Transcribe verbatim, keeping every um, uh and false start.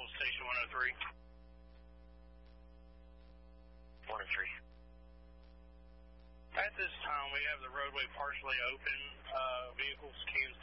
Station one oh three. one oh three. At this time, we have the roadway partially open. Uh, vehicles can